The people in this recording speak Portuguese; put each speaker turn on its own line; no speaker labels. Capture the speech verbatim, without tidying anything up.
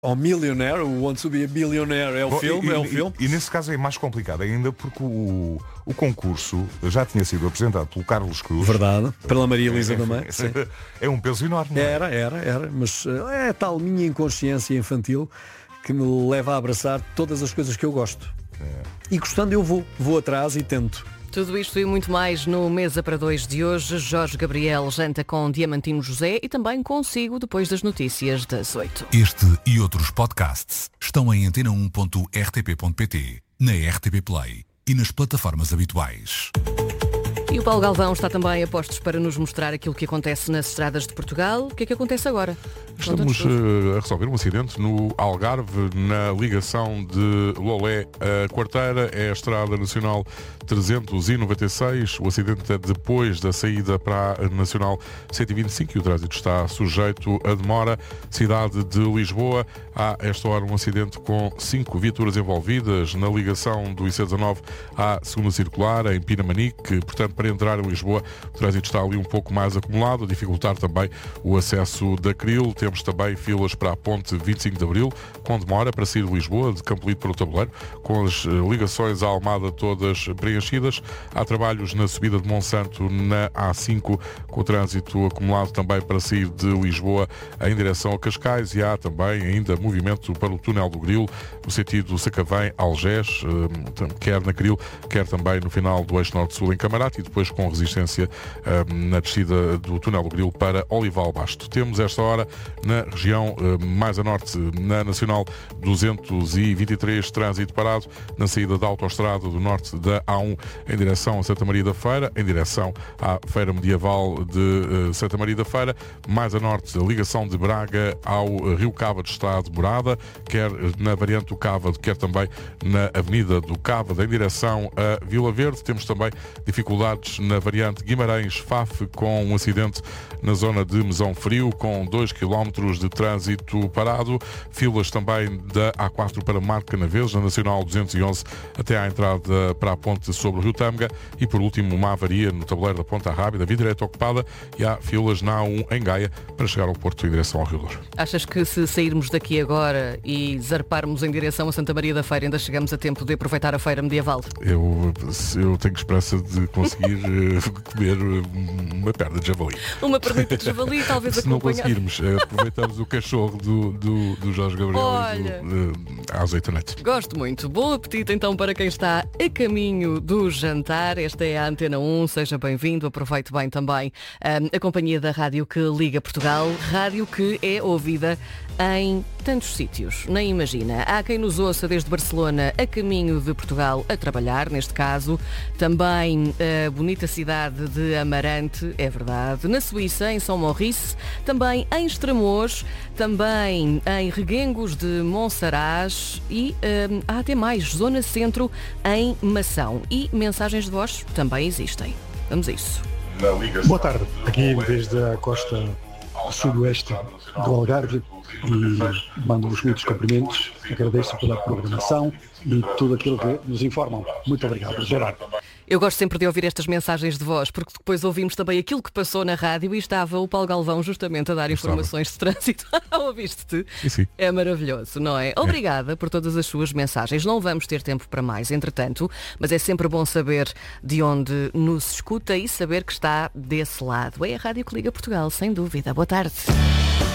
Ou Millionaire, o Want to be a Billionaire é o
Bom,
filme,
e,
é o
e,
filme.
E, e nesse caso é mais complicado ainda porque o, o concurso já tinha sido apresentado pelo Carlos Cruz.
Verdade, pela Maria Elisa
é,
também.
É, é um peso enorme. Não é?
Era, era, era, mas é a tal minha inconsciência infantil que me leva a abraçar todas as coisas que eu gosto. É. E gostando eu vou, vou atrás e tento.
Tudo isto e muito mais no Mesa para Dois de hoje. Jorge Gabriel janta com Diamantino José e também consigo depois das notícias das oito.
Este e outros podcasts estão em antena um ponto r t p ponto p t, na R T P Play e nas plataformas habituais.
E o Paulo Galvão está também a postos para nos mostrar aquilo que acontece nas estradas de Portugal. O que é que acontece agora?
Estamos uh, a resolver um acidente no Algarve, na ligação de Lolé a Quarteira. É a Estrada Nacional trezentos e noventa e seis. O acidente é depois da saída para a Nacional cento e vinte e cinco e o trânsito está sujeito a demora. Cidade de Lisboa. Há esta hora um acidente com cinco viaturas envolvidas na ligação do I C dezanove à segunda circular, em Pinamanique. Portanto, para entrar em Lisboa, o trânsito está ali um pouco mais acumulado, a dificultar também o acesso da Cril. Temos também filas para a ponte vinte e cinco de Abril, com demora para sair de Lisboa, de Campolide para o Tabuleiro, com as ligações à Almada todas preenchidas. Há trabalhos na subida de Monsanto na A cinco, com o trânsito acumulado também para sair de Lisboa em direção a Cascais, e há também ainda movimento para o túnel do Grilo, no sentido Sacavém-Algés, quer na Cril, quer também no final do eixo norte-sul em Camarate, e depois com resistência na descida do túnel do Grilo para Olival Basto. Temos esta hora na região mais a norte, na Nacional duzentos e vinte e três, trânsito parado na saída da autoestrada do norte da A um em direção a Santa Maria da Feira, em direção à Feira Medieval de Santa Maria da Feira. Mais a norte, a ligação de Braga ao Rio Cávado está demorada, quer na variante do Cávado, quer também na Avenida do Cávado em direção a Vila Verde. Temos também dificuldades na variante Guimarães-Faf, com um acidente na zona de Mesão Frio, com dois quilómetros de trânsito parado. Filas também da A quatro para Marco Canaveses, na Nacional duzentos e onze até à entrada para a ponte sobre o Rio Tâmega. E por último, uma avaria no tabuleiro da Ponta Rábida, via direita ocupada, e há filas na A um em Gaia para chegar ao Porto em direção ao Rio Douro.
Achas que se sairmos daqui agora e zarparmos em direção a Santa Maria da Feira, ainda chegamos a tempo de aproveitar a feira medieval?
Eu, eu tenho esperança de conseguir comer uma perna de javali.
Uma pernita de javali, talvez
se não
acompanhado.
conseguirmos, aproveitamos o cachorro do, do, do Jorge Gabriel.
Olha,
do, às oito da noite.
Gosto muito. Bom apetite então para quem está a caminho do jantar. Esta é a Antena um, seja bem-vindo, aproveite bem também um, a companhia da rádio que liga Portugal, rádio que é ouvida em tantos sítios, nem imagina. Há quem nos ouça desde Barcelona a caminho de Portugal a trabalhar, neste caso. Também a bonita cidade de Amarante, é verdade. Na Suíça, em São Maurice. Também em Estremoz. Também em Reguengos de Monsaraz. E hum, há até mais, Zona Centro em Mação. E mensagens de voz também existem. Vamos a isso.
Boa tarde. Aqui desde a costa sudoeste do Algarve. E mando-vos muitos cumprimentos, agradeço pela programação e tudo aquilo que nos informam. Muito obrigado, Gerardo.
Eu gosto sempre de ouvir estas mensagens de voz, porque depois ouvimos também aquilo que passou na rádio e estava o Paulo Galvão justamente a dar informações de trânsito. Ouviste-te?
Sim, sim.
É maravilhoso, não é? Obrigada por todas as suas mensagens. Não vamos ter tempo para mais, entretanto, mas é sempre bom saber de onde nos escuta e saber que está desse lado. É a Rádio que liga Portugal, sem dúvida. Boa tarde.